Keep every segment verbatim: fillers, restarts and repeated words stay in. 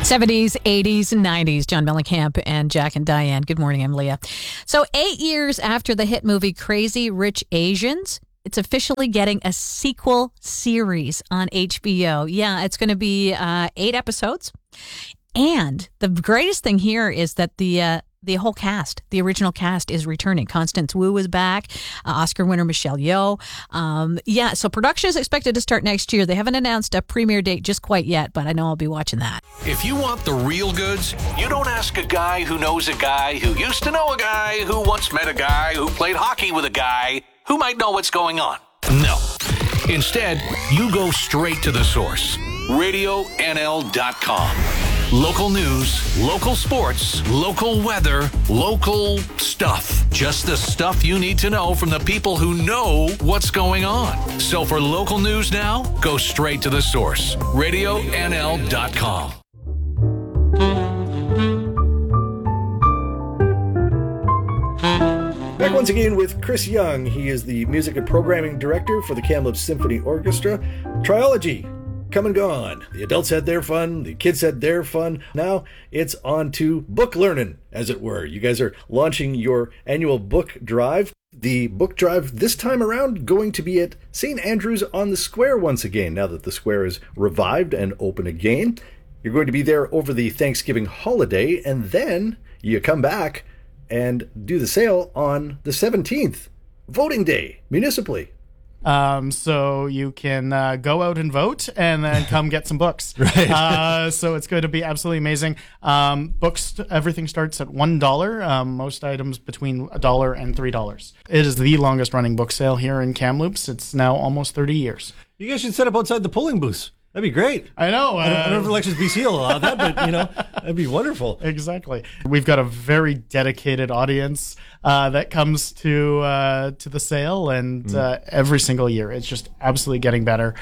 seventies, eighties, and nineties. John Mellencamp and Jack and Diane. Good morning, I'm Leah. So eight years after the hit movie Crazy Rich Asians, it's officially getting a sequel series on H B O. Yeah, it's going to be uh, eight episodes. And the greatest thing here is that the uh, the whole cast, the original cast, is returning. Constance Wu is back. Uh, Oscar winner Michelle Yeoh. Um, yeah, so production is expected to start next year. They haven't announced a premiere date just quite yet, but I know I'll be watching that. If you want the real goods, you don't ask a guy who knows a guy who used to know a guy who once met a guy who played hockey with a guy who might know what's going on. No. Instead, you go straight to the source. radio N L dot com. Local news, local sports, local weather, local stuff. Just the stuff you need to know from the people who know what's going on. So for local news now, go straight to the source. radio N L dot com. Back once again with Chris Young. He is the music and programming director for the Kamloops Symphony Orchestra. Triology, come and gone. The adults had their fun, the kids had their fun. Now it's on to book learning, as it were. You guys are launching your annual book drive. The book drive this time around going to be at Saint Andrews on the Square once again, now that the Square is revived and open again. You're going to be there over the Thanksgiving holiday, and then you come back and do the sale on the seventeenth, voting day, municipally. Um, so you can uh, go out and vote and then come get some books. Right. uh, so it's going to be absolutely amazing. Um, books, everything starts at one dollar. Um, most items between a dollar and three dollars. It is the longest running book sale here in Kamloops. It's now almost thirty years. You guys should set up outside the polling booths. That'd be great. I know. Uh, I, don't, I don't know if Elections B C will allow that, but, you know, that'd be wonderful. Exactly. We've got a very dedicated audience uh, that comes to uh, to the sale, and mm. uh, every single year it's just absolutely getting better.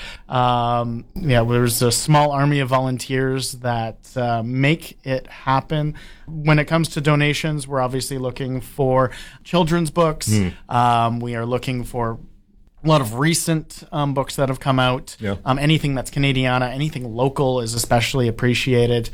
Um, yeah, there's a small army of volunteers that uh, make it happen. When it comes to donations, we're obviously looking for children's books. Mm. Um, we are looking for a lot of recent um, books that have come out. Yeah. Um, anything that's Canadiana, anything local is especially appreciated.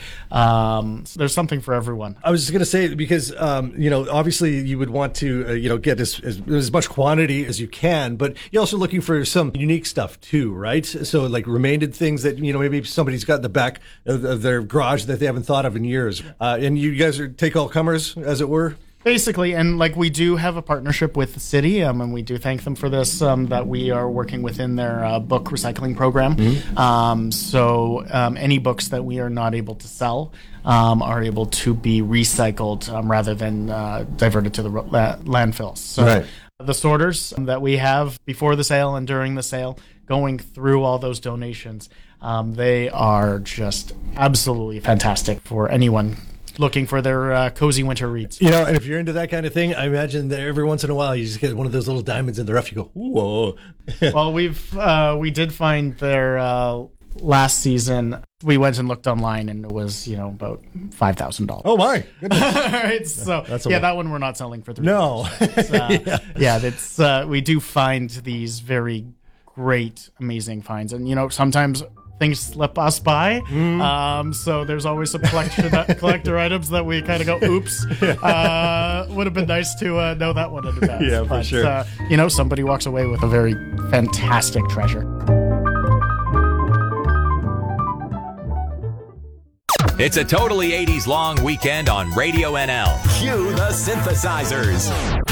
Um, so there's something for everyone. I was just going to say, because, um, you know, obviously you would want to, uh, you know, get as, as as much quantity as you can, but you're also looking for some unique stuff too, right? So like remained things that, you know, maybe somebody's got in the back of, of their garage that they haven't thought of in years. Uh, and you guys are take all comers, as it were? Basically, and like we do have a partnership with the city, um, and we do thank them for this, um, that we are working within their uh, book recycling program. Mm-hmm. Um, so um, any books that we are not able to sell um, are able to be recycled um, rather than uh, diverted to the la- landfills. So right. The sorters that we have before the sale and during the sale, going through all those donations, um, they are just absolutely fantastic for anyone looking for their uh, cozy winter reads. You know, and if you're into that kind of thing, I imagine that every once in a while you just get one of those little diamonds in the rough. You go, whoa. Well, we've uh, we did find their uh, last season. We went and looked online, and it was, you know, about five thousand dollars. Oh my goodness! All right, so That's a yeah, lot. that one we're not selling for three. No, It's, uh, yeah. yeah, that's uh, we do find these very great, amazing finds, and you know, sometimes things slip us by. Mm. Um, so there's always some collection collector items that we kind of go, oops. Uh, would have been nice to uh, know that one in advance. Yeah, for but, sure. Uh, you know, somebody walks away with a very fantastic treasure. It's a totally eighties long weekend on Radio N L. Cue the synthesizers.